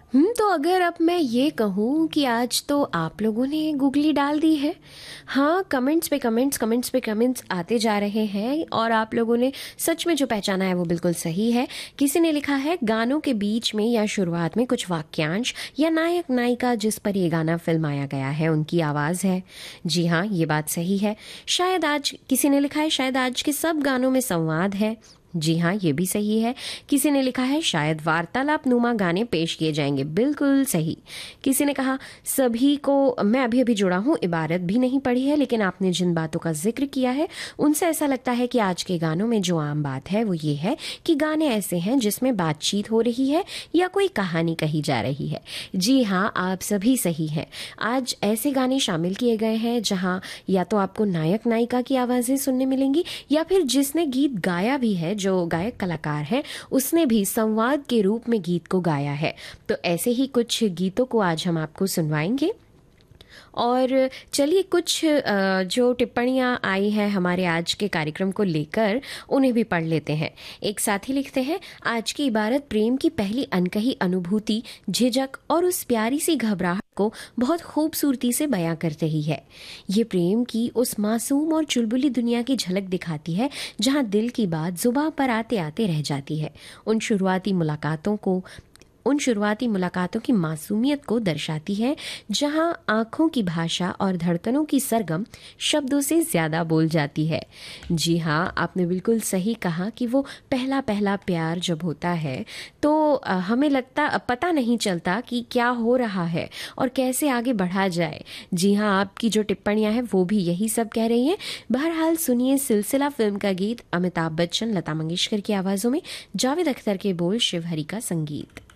तो अगर अब मैं ये कहूँ कि आज तो आप लोगों ने गूगली डाल दी है। हाँ, कमेंट्स पे कमेंट्स आते जा रहे हैं और आप लोगों ने सच में जो पहचाना है वो बिल्कुल सही है। किसी ने लिखा है गानों के बीच में या शुरुआत में कुछ वाक्यांश या नायक नायिका जिस पर ये गाना फिल्माया गया है उनकी आवाज़ है। जी हाँ, ये बात सही है। शायद आज किसी ने लिखा है शायद आज के सब गानों में संवाद है। जी हाँ, ये भी सही है। किसी ने लिखा है शायद वार्तालाप नुमा गाने पेश किए जाएंगे। बिल्कुल सही। किसी ने कहा सभी को मैं अभी अभी जुड़ा हूँ, इबारत भी नहीं पढ़ी है लेकिन आपने जिन बातों का जिक्र किया है उनसे ऐसा लगता है कि आज के गानों में जो आम बात है वो ये है कि गाने ऐसे हैं जिसमें बातचीत हो रही है या कोई कहानी कही जा रही है। जी हाँ, आप सभी सही हैं। आज ऐसे गाने शामिल किए गए हैं जहाँ या तो आपको नायक नायिका की आवाज़ें सुनने मिलेंगी या फिर जिसने गीत गाया भी है, जो गायक कलाकार है, उसने भी संवाद के रूप में गीत को गाया है। तो ऐसे ही कुछ गीतों को आज हम आपको सुनवाएंगे। और चलिए कुछ जो टिप्पणियाँ आई हैं हमारे आज के कार्यक्रम को लेकर उन्हें भी पढ़ लेते हैं। एक साथी लिखते हैं, आज की इबारत प्रेम की पहली अनकही अनुभूति, झिझक और उस प्यारी सी घबराहट को बहुत खूबसूरती से बयां कर रही है। ये प्रेम की उस मासूम और चुलबुली दुनिया की झलक दिखाती है जहां दिल की बात जुबां पर आते आते रह जाती है। उन शुरुआती मुलाकातों की मासूमियत को दर्शाती है जहां आंखों की भाषा और धड़कनों की सरगम शब्दों से ज्यादा बोल जाती है। जी हाँ, आपने बिल्कुल सही कहा कि वो पहला पहला प्यार जब होता है तो हमें पता नहीं चलता कि क्या हो रहा है और कैसे आगे बढ़ा जाए। जी हाँ, आपकी जो टिप्पणियां हैं वो भी यही सब कह रही हैं। बहरहाल सुनिए सिलसिला फिल्म का गीत, अमिताभ बच्चन, लता मंगेशकर की आवाजों में, जावेद अख्तर के बोल, शिव हरी का संगीत।